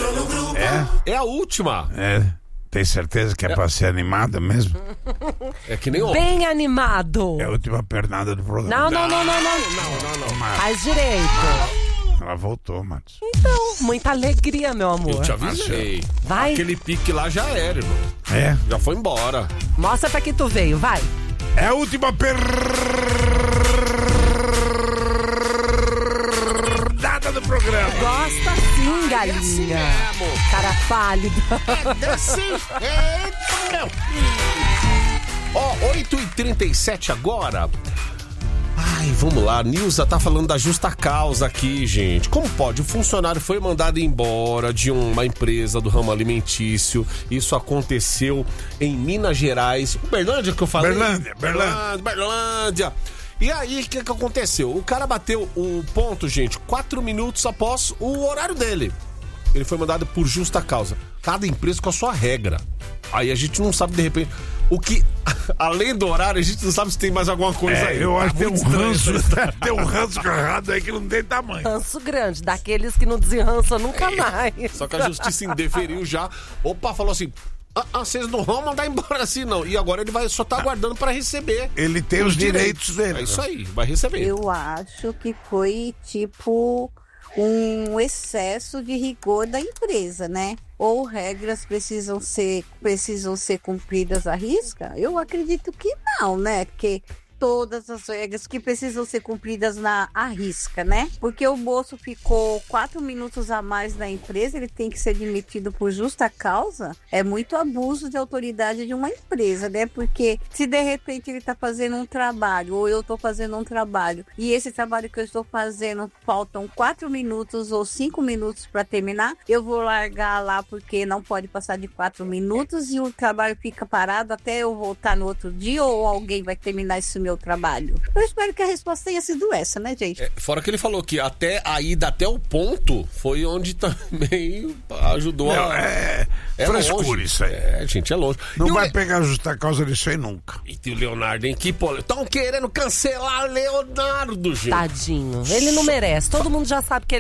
É a última. Tem certeza que é pra ser animada mesmo? É que nem ontem. Bem animado. É a última pernada do programa. Não. Faz direito. Ela voltou, Matos. Então, muita alegria, meu amor. Eu te avisei. Vai. Aquele pique lá já era, irmão. Já foi embora. Mostra pra que tu veio, vai. É a última pernada do programa. Gosta sim, galinha. assim mesmo. Cara pálido. Ó, 8h37 agora. Ai, vamos lá, Nilza tá falando da justa causa aqui, gente. Como pode? O funcionário foi mandado embora de uma empresa do ramo alimentício. Isso aconteceu em Minas Gerais. Berlândia que eu falei? Berlândia. E aí, o que aconteceu? O cara bateu o ponto, gente, 4 minutos após o horário dele. Ele foi mandado por justa causa. Cada empresa com a sua regra. Aí a gente não sabe, de repente, o que... Além do horário, a gente não sabe se tem mais alguma coisa aí. Eu acho que tem um ranço, tem um ranço agarrado aí que não tem tamanho. Ranço grande, daqueles que não desenrançam nunca mais. Só que a justiça indeferiu já. Falou assim... vocês não vão mandar embora assim, não. E agora ele só tá aguardando pra receber. Ele tem os direitos dele. É isso aí, vai receber. Eu acho que foi tipo um excesso de rigor da empresa, né? Ou regras precisam ser cumpridas à risca? Eu acredito que não, né? Porque todas as regras que precisam ser cumpridas à risca, né? Porque o moço ficou 4 minutos a mais na empresa, ele tem que ser demitido por justa causa. É muito abuso de autoridade de uma empresa, né? Porque se de repente ele tá fazendo um trabalho, ou eu tô fazendo um trabalho, e esse trabalho que eu estou fazendo faltam 4 minutos ou 5 minutos para terminar, eu vou largar lá porque não pode passar de 4 minutos e o trabalho fica parado até eu voltar no outro dia, ou alguém vai terminar esse meu trabalho. Eu espero que a resposta tenha sido essa, né, gente? Fora que ele falou que até a ida até o ponto foi onde também ajudou frescura longe. Isso aí. Gente, é longe. Não vai pegar justa causa disso aí nunca. E o Leonardo, hein? Estão querendo cancelar Leonardo, gente. Tadinho. Ele não merece. Todo mundo já sabe que ele